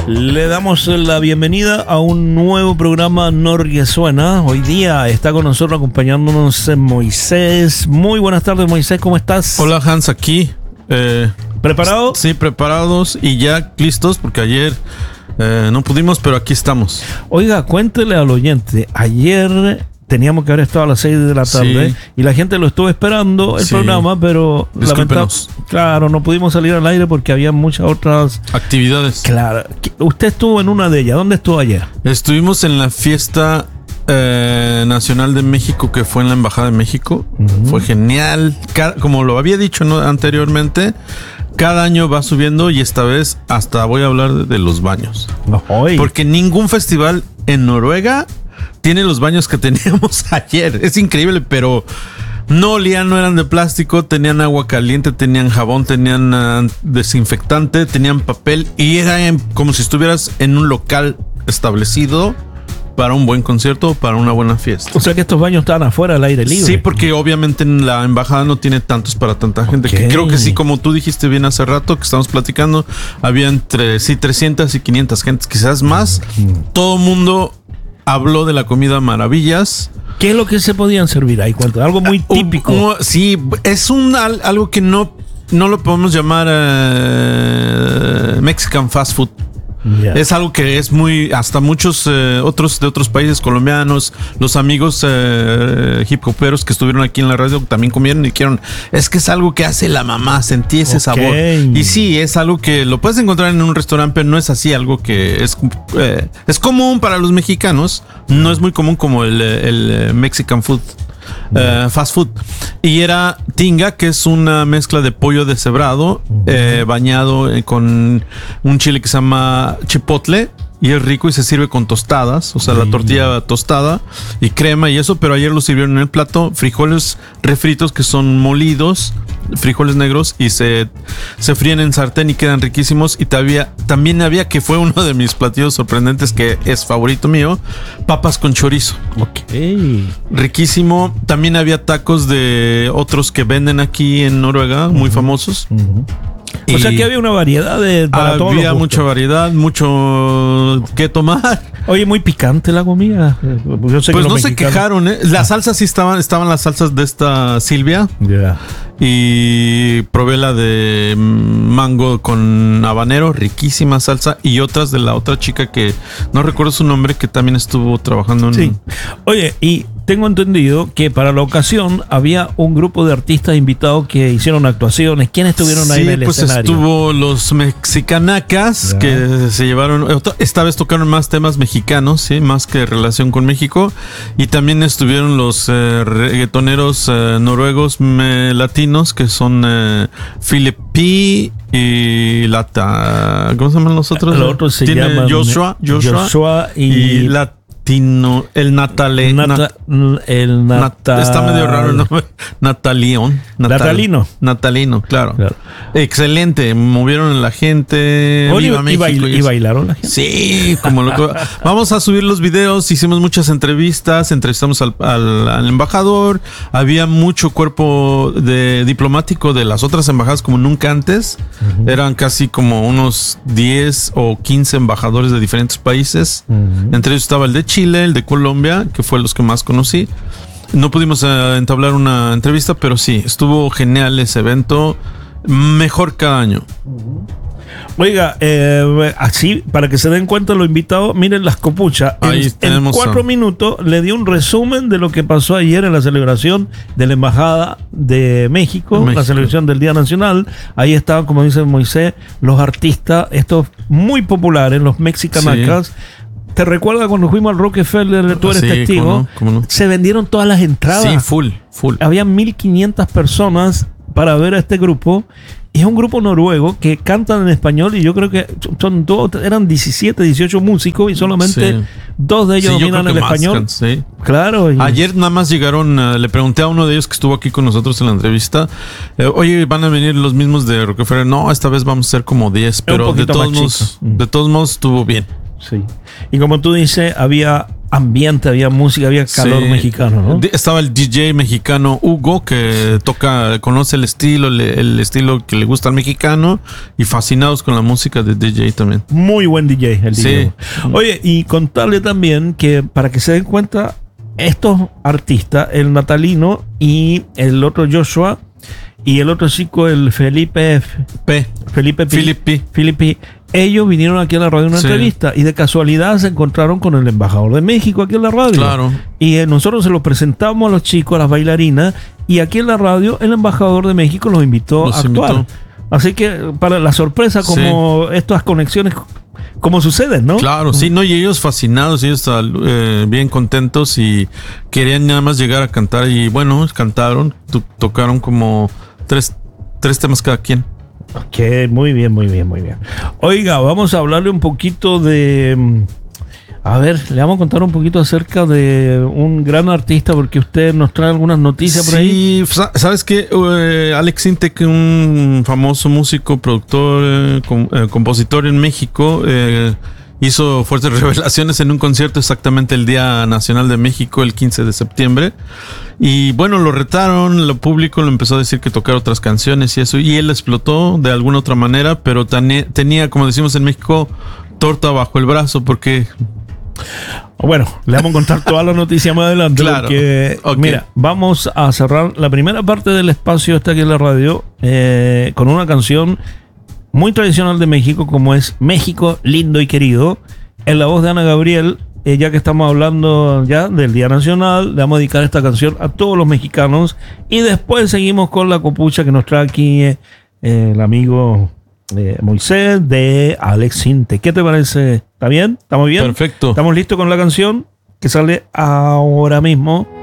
Le damos la bienvenida a un nuevo programa Norge Suena. Hoy día está con nosotros acompañándonos Moisés. Muy buenas tardes, Moisés, ¿cómo estás? Hola, Hans, aquí. ¿Preparado? Sí, preparados y ya listos porque ayer no pudimos, pero aquí estamos. Oiga, cuéntele al oyente, ayer teníamos que haber estado a las 6 de la tarde, sí, y la gente lo estuvo esperando el programa, pero claro, no pudimos salir al aire porque había muchas otras actividades. Claro. Usted estuvo en una de ellas. ¿Dónde estuvo ayer? Estuvimos en la fiesta nacional de México, que fue en la Embajada de México. Fue genial. Como lo había dicho anteriormente, cada año va subiendo y esta vez hasta voy a hablar de los baños. Porque ningún festival en Noruega tiene los baños que teníamos ayer. Es increíble, pero no olían, no eran de plástico, tenían agua caliente, tenían jabón, tenían desinfectante, tenían papel y era como si estuvieras en un local establecido para un buen concierto, para una buena fiesta. O sea que estos baños estaban afuera al aire libre. Sí, porque obviamente en la embajada no tiene tantos para tanta gente. Que creo que sí, como tú dijiste bien hace rato que estamos platicando, había entre 300 y 500 gentes, quizás más. Todo mundo habló de la comida maravillas. ¿Qué es lo que se podían servir ahí? Algo muy típico. Sí, es algo que no lo podemos llamar Mexican fast food. Yeah. Es algo que es muy, hasta muchos otros países colombianos, los amigos hip hoperos que estuvieron aquí en la radio también comieron y dijeron, es que es algo que hace la mamá, sentí ese sabor. Y sí, es algo que lo puedes encontrar en un restaurante, pero no es así algo que es común para los mexicanos, no es muy común como el Mexican food. Fast food. Y era tinga, que es una mezcla de pollo deshebrado, bañado con un chile que se llama chipotle. Y es rico y se sirve con tostadas, o sea, la tortilla tostada y crema y eso, pero ayer lo sirvieron en el plato, frijoles refritos que son molidos, frijoles negros, y se fríen en sartén y quedan riquísimos. Y también había, que fue uno de mis platillos sorprendentes, que es favorito mío, papas con chorizo. Riquísimo. También había tacos de otros que venden aquí en Noruega, muy famosos. O sea que había una variedad para todos. Había mucha variedad, mucho que tomar. Oye, muy picante la comida. Yo sé pues que no se quejaron, ¿eh? Las salsas sí estaban las salsas de esta Silvia. Yeah. Y probé la de mango con habanero, riquísima salsa. Y otras de la otra chica que no recuerdo su nombre, que también estuvo trabajando en... Sí. Oye, y tengo entendido que para la ocasión había un grupo de artistas invitados que hicieron actuaciones. ¿Quiénes estuvieron ahí en el escenario? Estuvo los Mexicanacas, que se llevaron... Esta vez tocaron más temas mexicanos, ¿sí? Más que relación con México. Y también estuvieron los reggaetoneros noruegos latinos, que son Philip P. y Lata... ¿Cómo se llaman los otros? Los otros se llaman Joshua y el Natale. Está medio raro el nombre. Natalino, claro. Excelente. Movieron a la gente. Viva México. ¿Y bailaron la gente? Sí, como loco. Vamos a subir los videos. Hicimos muchas entrevistas. Entrevistamos al embajador. Había mucho cuerpo diplomático de las otras embajadas como nunca antes. Eran casi como unos 10 o 15 embajadores de diferentes países. Entre ellos estaba el de Chile, el de Colombia, que fue los que más conocí. No pudimos entablar una entrevista, pero sí, estuvo genial ese evento. Mejor cada año. Oiga, así, para que se den cuenta los invitados, miren las copuchas. En 4 minutos le di un resumen de lo que pasó ayer en la celebración de la Embajada de México, la celebración del Día Nacional. Ahí estaban, como dice Moisés, los artistas, estos muy populares, los Mexicanacas. Sí. ¿Te recuerdas cuando fuimos al Rockefeller? Tú eres testigo. ¿Cómo no? Se vendieron todas las entradas. Sí, full. Había 1,500 personas para ver a este grupo. Y es un grupo noruego que cantan en español, y yo creo que eran 17, 18 músicos y solamente 2 de ellos dominan el español. Claro. Ayer nada más llegaron, le pregunté a uno de ellos que estuvo aquí con nosotros en la entrevista, oye, ¿van a venir los mismos de Rockefeller? No, esta vez vamos a ser como 10, pero de todos modos estuvo bien. Sí. Y como tú dices, había ambiente, había música, había calor mexicano, ¿no? Estaba el DJ mexicano Hugo, que conoce el estilo que le gusta al mexicano, y fascinados con la música de DJ también. Muy buen DJ el DJ. Oye, y contarle también que para que se den cuenta, estos artistas, el Natalino y el otro Joshua y el otro chico, el Felipe P, ellos vinieron aquí a la radio a una entrevista y de casualidad se encontraron con el embajador de México aquí en la radio. Claro. Y nosotros se lo presentamos a los chicos, a las bailarinas, y aquí en la radio el embajador de México los invitó a actuar. Así que para la sorpresa, como estas conexiones como suceden, ¿no? Claro, sí, no, y ellos fascinados, ellos bien contentos y querían nada más llegar a cantar, y bueno, cantaron, tocaron como tres temas cada quien. Ok, muy bien. Oiga, vamos a hablarle un poquito de... A ver, le vamos a contar un poquito acerca de un gran artista, porque usted nos trae algunas noticias por ahí. Sí, ¿sabes qué? Alex Sintek, un famoso músico, productor, compositor en México, hizo fuertes revelaciones en un concierto exactamente el Día Nacional de México, el 15 de septiembre. Y bueno, lo retaron, el público lo empezó a decir que tocar otras canciones y eso, y él explotó de alguna otra manera, pero tenía, como decimos en México, torta bajo el brazo, porque... Bueno, le vamos a contar toda la noticia más adelante. Claro. Porque, mira, vamos a cerrar la primera parte del espacio aquí en la radio con una canción muy tradicional de México, como es México lindo y querido, en la voz de Ana Gabriel. Ya que estamos hablando ya del Día Nacional, le vamos a dedicar esta canción a todos los mexicanos, y después seguimos con la copucha que nos trae aquí el amigo Moisés de Alex Sintek. ¿Qué te parece? ¿Está bien? ¿Estamos bien? Perfecto. ¿Estamos listos con la canción que sale ahora mismo?